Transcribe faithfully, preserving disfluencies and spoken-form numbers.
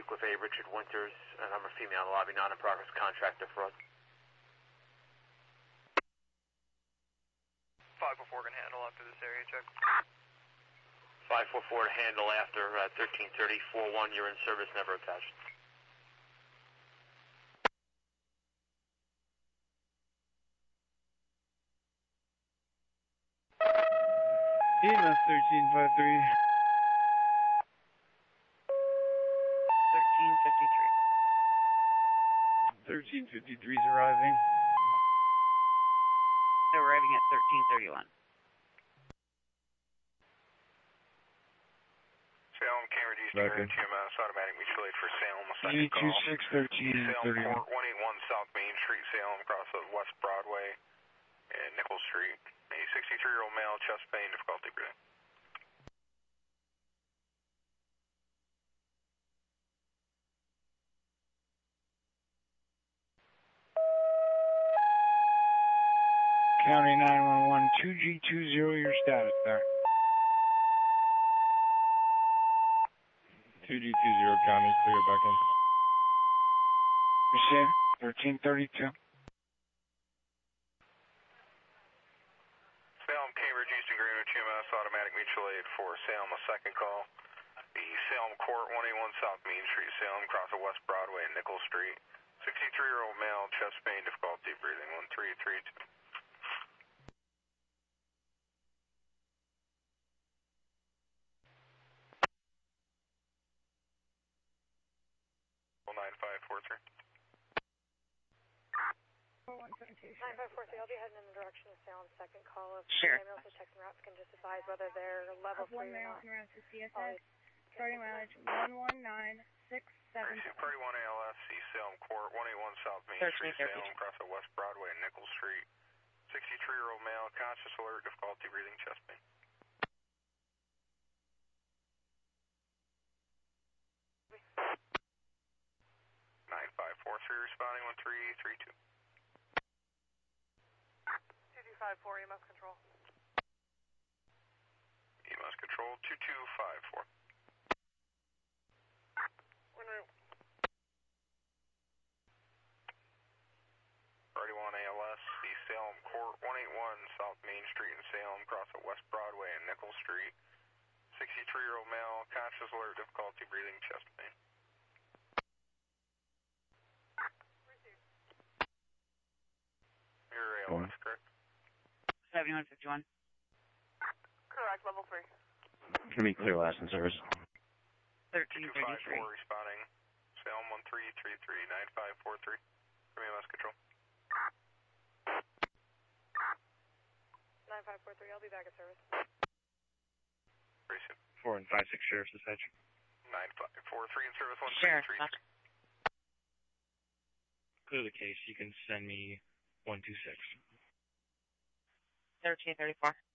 speak with a Richard Winters, and I'm a female in the lobby, non-in-progress contractor fraud. five four four can handle after this area check. five four four to handle after uh, thirteen thirty, four one, you're in service, never attached. E M S thirteen fifty-three. thirteen fifty-three. thirteen fifty-three is arriving. They're arriving at thirteen thirty-one. Salem, Cambridge East, Area T M S, automatic mutual aid for Salem, a second eight two call. six, thirteen thirty-one. Salem Court, one eighty-one South Main Street, Salem, across the West Broadway and Nichols Street. A sixty-three-year-old male, chest pain, difficulty breathing. County nine one one, two G two zero, your status there. two G two zero County, clear back in. Receive, thirteen thirty-two. Salem, Cambridge East and Greenwich T M S, automatic mutual aid for Salem, a second call. The Salem Court, one eighty-one South Main Street, Salem, across the West Broadway and Nichols Street. sixty-three-year-old male, chest pain, difficulty breathing, one three three two. nine five four three. nine five four three, I'll be heading in the direction of Salem, second call. If Sure. emails or text and routes can just advise whether they're level three or not. One to C S S, starting mileage one one nine six seven. Party one A L S, C Salem Court, one eighty-one South Main Street, Salem, across the West Broadway and Nichols Street. sixty-three-year-old male, conscious alert, difficulty breathing, chest pain. nine five four three responding, one three three two. two two five four, E M S control. E M S control, two two five four. Party one A L S, the Salem Court, one eighty-one South Main Street in Salem, across the West Broadway and Nichols Street. sixty-three-year-old male, conscious alert, difficulty breathing, chest pain. Your A L S, correct? seventy-one fifty-one. Correct, level three. Can be clear last in service. thirteen two two five thirty-three. four responding, Salem one three three three, nine five four three, from E M S control. nine five four three, I'll be back at service. Very soon. Four and five six sheriff's dispatch. nine five four three in service, one Sheriff, three three three. Clear the case. You can send me one two six. thirteen thirty-four.